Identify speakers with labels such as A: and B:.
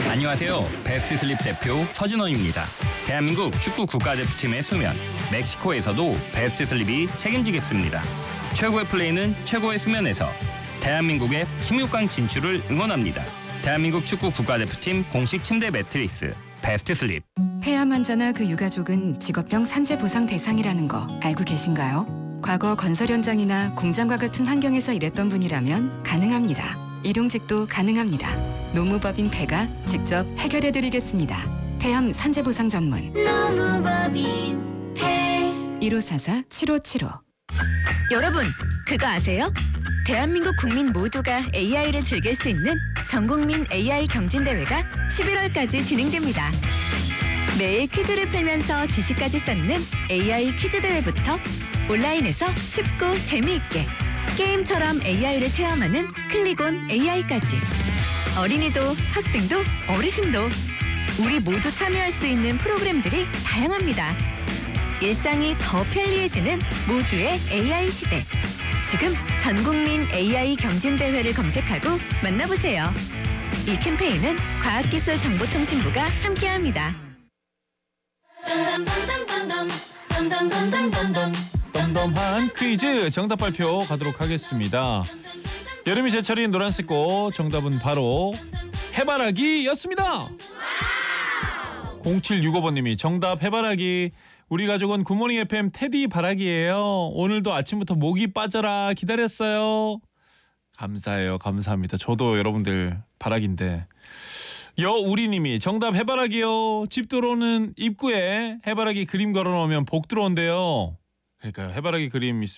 A: 안녕하세요. 베스트 슬립 대표 서진원입니다. 대한민국 축구 국가대표팀의 수면, 멕시코에서도 베스트 슬립이 책임지겠습니다. 최고의 플레이는 최고의 수면에서 대한민국의 16강 진출을 응원합니다. 대한민국 축구 국가대표팀 공식 침대 매트리스 베스트 슬립.
B: 폐암 환자나 그 유가족은 직업병 산재 보상 대상이라는 거 알고 계신가요? 과거 건설 현장이나 공장과 같은 환경에서 일했던 분이라면 가능합니다. 일용직도 가능합니다. 노무법인 폐가 직접 해결해드리겠습니다. 폐암 산재 보상 전문
C: 노무법인 폐
B: 1544-7575.
C: 여러분, 그거 아세요? 대한민국 국민 모두가 AI를 즐길 수 있는 전국민 AI 경진대회가 11월까지 진행됩니다. 매일 퀴즈를 풀면서 지식까지 쌓는 AI 퀴즈 대회부터 온라인에서 쉽고 재미있게 게임처럼 AI를 체험하는 클릭온 AI까지 어린이도 학생도 어르신도 우리 모두 참여할 수 있는 프로그램들이 다양합니다. 일상이 더 편리해지는 모두의 AI 시대. 지금 전국민 AI 경진대회를 검색하고 만나보세요. 이 캠페인은 과학기술정보통신부가 함께합니다.
D: 덤덤한 퀴즈 정답 발표 가도록 하겠습니다. 여름이 제철인 노란색 꽃, 정답은 바로 해바라기였습니다. 0765번님이 정답 해바라기. 우리 가족은 굿모닝 FM 테디 바라기예요. 오늘도 아침부터 목이 빠져라 기다렸어요. 감사해요. 감사합니다. 저도 여러분들 바라기인데. 여우리님이 정답 해바라기요. 집 들어오는 입구에 해바라기 그림 걸어놓으면 복 들어온대요. 그러니까 해바라기 그림